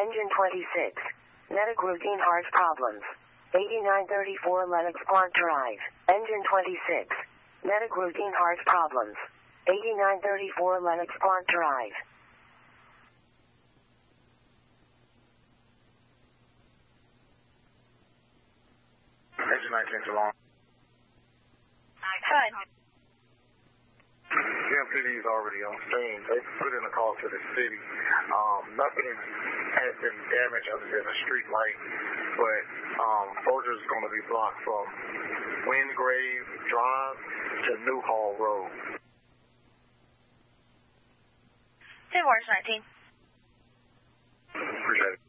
Engine 26. Medic routine heart problems. 8934 Lennox Plant Drive. Engine 26. Medic routine heart problems. 8934 Lennox Plant Drive. Engine 19 too long. Fine. GMPD is already on scene. They put in a call to the city. Nothing has been damaged other than a street light, but Folger is going to be blocked from Wingrave Drive to Newhall Road. 10 Morris 19. Appreciate it.